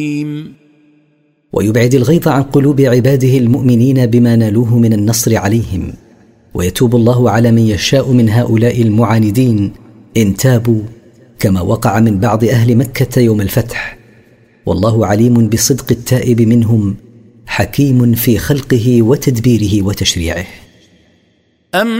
ويبعد الغيظ عن قلوب عباده المؤمنين بما نالوه من النصر عليهم، ويتوب الله على من يشاء من هؤلاء المعاندين إن تابوا، كما وقع من بعض أهل مكة يوم الفتح. والله عليم بصدق التائب منهم، حكيم في خلقه وتدبيره وتشريعه.